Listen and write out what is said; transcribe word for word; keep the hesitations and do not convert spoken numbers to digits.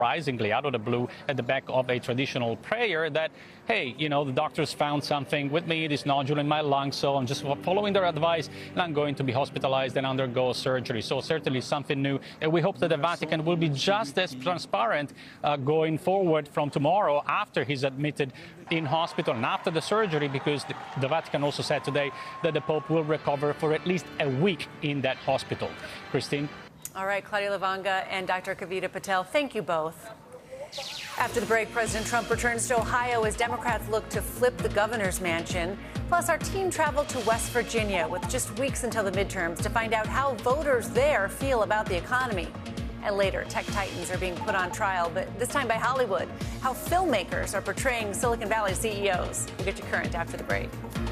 surprisingly, out of the blue, at the back of a traditional prayer that, hey, you know, the doctors found something with me, this nodule in my lung, so I'm just following their advice, and I'm going to be hospitalized and undergo surgery. So certainly something new. And we hope that the Vatican will be just as transparent uh, going forward from tomorrow after he's admitted in hospital and after the surgery, because the, the Vatican also said today that the Pope will recover for at least a week in that hospital. Christine? All right, Claudia Levanga and Doctor Kavita Patel, thank you both. After the break, President Trump returns to Ohio as Democrats look to flip the governor's mansion. Plus, our team traveled to West Virginia with just weeks until the midterms to find out how voters there feel about the economy. And later, tech titans are being put on trial, but this time by Hollywood. How filmmakers are portraying Silicon Valley C E Os. We'll get you current after the break.